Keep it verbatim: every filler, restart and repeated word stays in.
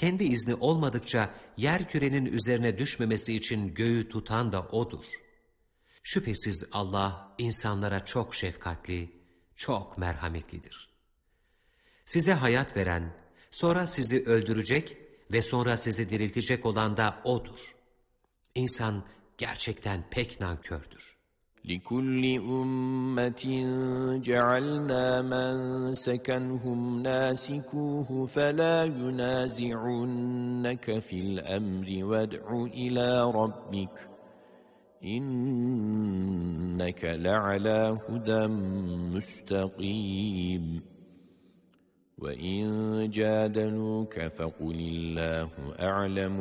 kendi izni olmadıkça yer kürenin üzerine düşmemesi için göğü tutan da O'dur. Şüphesiz Allah insanlara çok şefkatli, çok merhametlidir. Size hayat veren, sonra sizi öldürecek ve sonra sizi diriltecek olan da O'dur. İnsan gerçekten pek nankördür. لِكُلِّ أُمَّةٍ جَعَلْنَا مَنْسَكًا هُمْ نَاسِكُوهُ فَلَا يُنَازِعُنَّكَ فِي الْأَمْرِ وَادْعُ إِلَى رَبِّكَ إِنَّكَ لَعَلَى هُدًى مُسْتَقِيمٍ وَإِنْ جَادَلُوكَ فَقُلِ اللَّهُ أَعْلَمُ